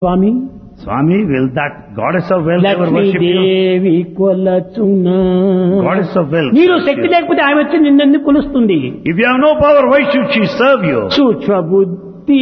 Swamy Swami, will that goddess of wealth ever worship you? Lakshmidevi కొలచునా Goddess of wealth. నీలో serves Shakti you. లేకపోతే ఆమె వచ్చి నిన్నెందుకు కొలుస్తుంది? If you have no power, why should she serve you? సూక్ష్మ బుద్ధి